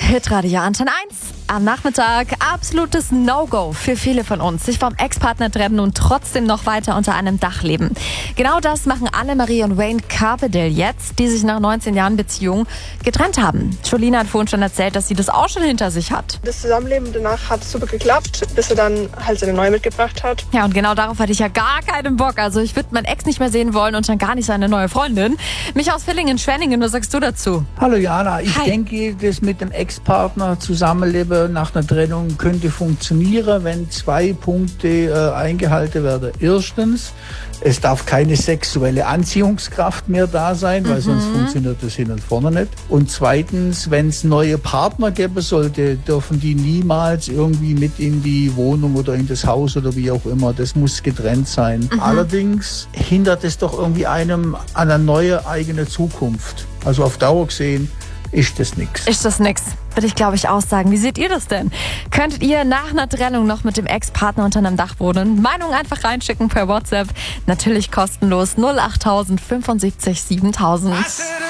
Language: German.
Hitradio Antenne 1. Am Nachmittag absolutes No-Go für viele von uns. Sich vom Ex-Partner trennen und trotzdem noch weiter unter einem Dach leben. Genau das machen Annemarie und Wayne Carpedale jetzt, die sich nach 19 Jahren Beziehung getrennt haben. Jolina hat vorhin schon erzählt, dass sie das auch schon hinter sich hat. Das Zusammenleben danach hat super geklappt, bis er dann halt seine neue mitgebracht hat. Ja, und genau darauf hatte ich ja gar keinen Bock. Also ich würde meinen Ex nicht mehr sehen wollen und schon gar nicht seine neue Freundin. Mich aus Villingen-Schwenningen, was sagst du dazu? Hallo Jana, ich Hi. denke, das mit dem Ex-Partner zusammenleben nach einer Trennung könnte funktionieren, wenn 2 Punkte eingehalten werden. Erstens, es darf keine sexuelle Anziehungskraft mehr da sein, weil sonst funktioniert das hin und vorne nicht. Und zweitens, wenn es neue Partner geben sollte, dürfen die niemals irgendwie mit in die Wohnung oder in das Haus oder wie auch immer. Das muss getrennt sein. Allerdings hindert es doch irgendwie einem an eine neue eigene Zukunft. Also auf Dauer gesehen ist das nix. Ist das nix? Würde ich, glaube ich, auch sagen. Wie seht ihr das denn? Könntet ihr nach einer Trennung noch mit dem Ex-Partner unter einem Dach wohnen? Meinung einfach reinschicken per WhatsApp. Natürlich kostenlos 08000 75 7000.